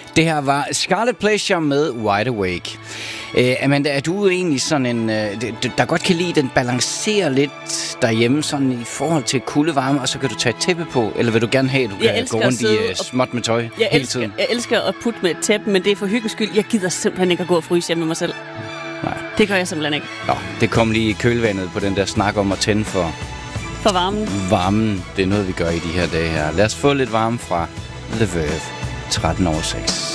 Det her var Scarlet Pleasure med Wide Awake. Amanda, er du egentlig sådan en, der godt kan lide, den balancerer lidt derhjemme, sådan i forhold til kuldevarme, og så kan du tage et tæppe på, eller vil du gerne have, at du kan gå rundt i småt med tøj hele tiden? Jeg elsker at putte med et tæppe, men det er for hyggens skyld. Jeg gider simpelthen ikke at gå og fryse hjemme med mig selv. Nej. Det gør jeg simpelthen ikke. Nå, det kom lige i kølvandet på den der snak om at tænde for varmen. Det er noget, vi gør i de her dage her. Lad os få lidt varme fra The Verve, 13 over 6.